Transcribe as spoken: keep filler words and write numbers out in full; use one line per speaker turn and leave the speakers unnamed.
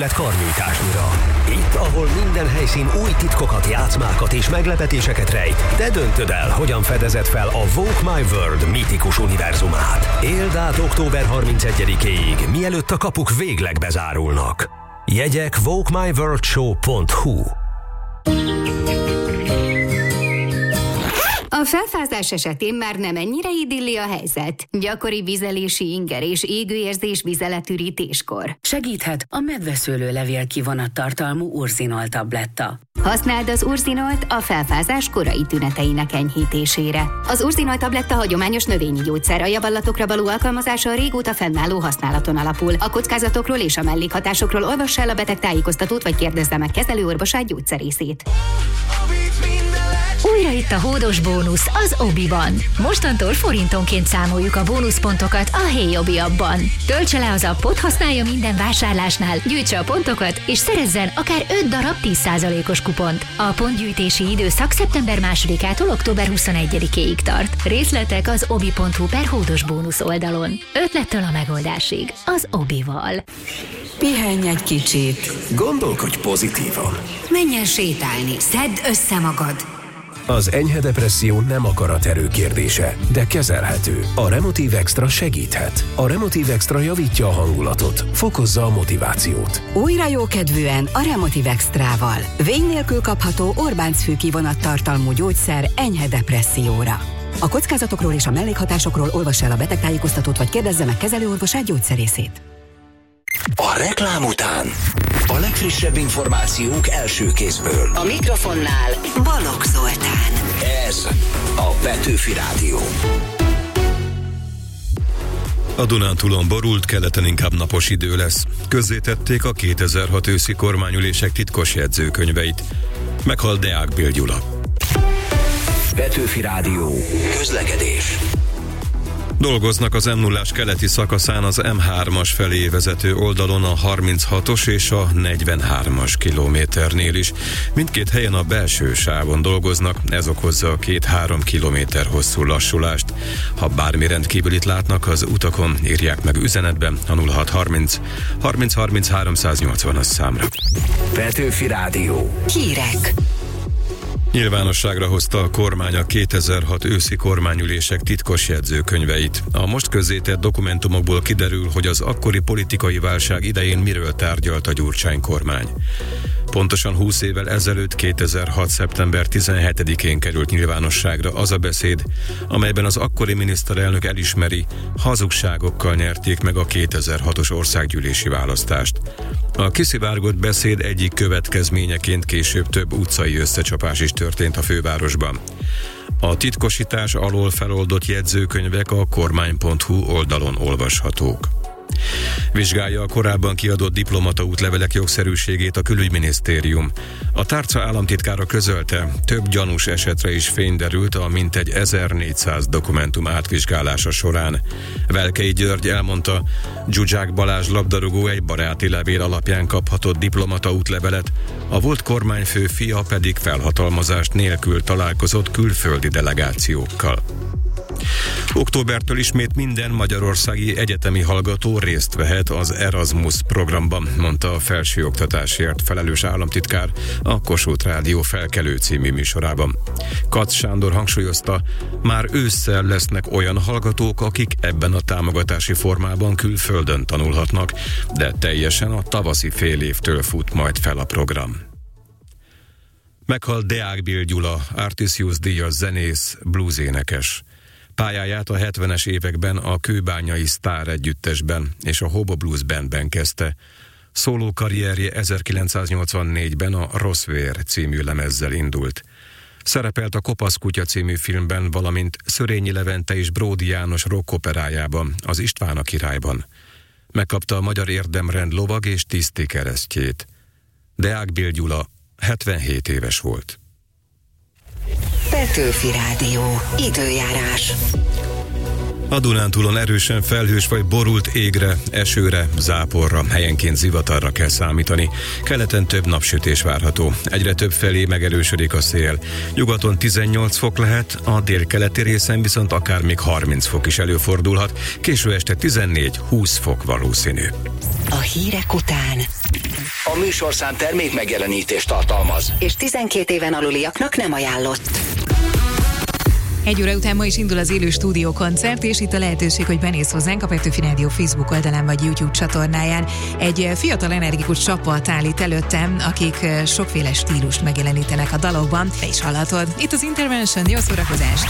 karnyújtásnyira. Itt, ahol minden helyszín új titkokat, játszmákat és meglepetéseket rejt, te döntöd el, hogyan fedezed fel a Walk My World mítikus univerzumát. Éld át október harmincegyedikéig, mielőtt a kapuk végleg bezárulnak. Jegyek walk my world show pont hu.
A felfázás esetén már nem ennyire idilli a helyzet. Gyakori vizelési inger és égőérzés vizeletürítéskor.
Segíthet a medveszőlőlevél kivonat tartalmú Urzinol tabletta.
Használd az Urzinolt a felfázás korai tüneteinek enyhítésére. Az Urzinol tabletta hagyományos növényi gyógyszer, a javallatokra való alkalmazása a régóta fennálló használaton alapul. A kockázatokról és a mellékhatásokról olvass el a beteg tájékoztatót, vagy kérdezze meg kezelőorvosát, gyógyszerészét.
Újra itt a hódos bónusz az Obiban. Mostantól forintonként számoljuk a bónuszpontokat a Hey Obi appban. Töltse le az appot, használja minden vásárlásnál, gyűjtse a pontokat, és szerezzen akár öt darab tíz százalékos kupont. A pontgyűjtési időszak szeptember másodikától október huszonegyedikéig tart. Részletek az obi pont hu per hódos bónusz oldalon. Ötlettől a megoldásig az Obival.
Pihenj egy kicsit.
Gondolkodj pozitívan.
Menj el sétálni, szedd össze magad.
Az enyhe depresszió nem akaraterő kérdése, de kezelhető. A Remotiv Extra segíthet. A Remotiv Extra javítja a hangulatot, fokozza a motivációt.
Újra jókedvűen a Remotiv Extrával. Vény nélkül kapható Orbánc-fű kivonat tartalmú gyógyszer enyhe depresszióra. A kockázatokról és a mellékhatásokról olvass el a betegtájékoztatót, vagy kérdezze meg kezelőorvosát, gyógyszerészét.
A reklám után a legfrissebb információk első kézből.
A mikrofonnál Balogh Zoltán.
Ez a Petőfi Rádió.
A Dunántúlon borult, keleten inkább napos idő lesz. Közzétették a kétezer-hat őszi kormányülések titkos jegyzőkönyveit. Meghalt Deák Bél Gyula.
Petőfi Rádió. Közlekedés.
Dolgoznak az em nullás keleti szakaszán az em hármas felé vezető oldalon a harminchatos és a negyvenhármas kilométernél is. Mindkét helyen a belső sávon dolgoznak, ez okozza a két-három kilométer hosszú lassulást. Ha bármi rendkívülit látnak az utakon, írják meg üzenetben a nulla hat harminc harminc harminc háromszáznyolcvanas számra.
Petőfi Rádió.
Hírek.
Nyilvánosságra hozta a kormány a kétezer-hat őszi kormányülések titkos jegyzőkönyveit. A most közzétett dokumentumokból kiderül, hogy az akkori politikai válság idején miről tárgyalt a Gyurcsány kormány. Pontosan húsz évvel ezelőtt, kétezer-hat. szeptember tizenhetedikén került nyilvánosságra az a beszéd, amelyben az akkori miniszterelnök elismeri, hazugságokkal nyerték meg a kétezer-hatos országgyűlési választást. A kiszivárgott beszéd egyik következményeként később több utcai összecsapás is történt a fővárosban. A titkosítás alól feloldott jegyzőkönyvek a kormány pont hu oldalon olvashatók. Vizsgálja a korábban kiadott diplomata útlevelek jogszerűségét a külügyminisztérium. A tárca államtitkára közölte, több gyanús esetre is fény derült a mintegy ezernégyszáz dokumentum átvizsgálása során. Velkei György elmondta, Zsuzsák Balázs labdarúgó egy baráti levél alapján kaphatott diplomata útlevelet, a volt kormányfő fia pedig felhatalmazást nélkül találkozott külföldi delegációkkal. Októbertől ismét minden magyarországi egyetemi hallgató részt vehet az Erasmus programban, mondta a felsőoktatásért felelős államtitkár a Kossuth Rádió Felkelő című műsorában. Katz Sándor hangsúlyozta, már ősszel lesznek olyan hallgatók, akik ebben a támogatási formában külföldön tanulhatnak, de teljesen a tavaszi fél évtől fut majd fel a program. Meghalt Deák Bél Gyula, Artisius díjas zenész, bluesénekes. Pályáját a hetvenes években a kőbányai Sztár együttesben és a Hobo Blues Bandben kezdte. Szóló karrierje ezerkilencszáznyolcvannégyben a Rossz vér című lemezzel indult. Szerepelt a Kopasz kutya című filmben, valamint Szörényi Levente és Bródi János rockoperájában, az István a királyban. Megkapta a Magyar Érdemrend lovag és tiszti keresztjét. Deák Bél Gyula hetvenhét éves volt.
Petőfi Rádió. Időjárás.
A Dunántúlon erősen felhős vagy borult égre, esőre, záporra, helyenként zivatarra kell számítani. Keleten több napsütés várható. Egyre több felé megerősödik a szél. Nyugaton tizennyolc fok lehet, a délkeleti részen viszont akár még harminc fok is előfordulhat. Késő este tizennégy-húsz fok valószínű.
A hírek után.
A műsorszám termék megjelenítést tartalmaz.
És tizenkét éven aluliaknak nem ajánlott.
Egy óra után ma is indul az élő stúdiókoncert, és itt a lehetőség, hogy benézz hozzánk a Petőfi Rádió Facebook oldalán vagy YouTube csatornáján. Egy fiatal energikus csapat áll itt előttem, akik sokféle stílust megjelenítenek a dalokban. Te is hallhatod. Itt az Intervention, jó szórakozást!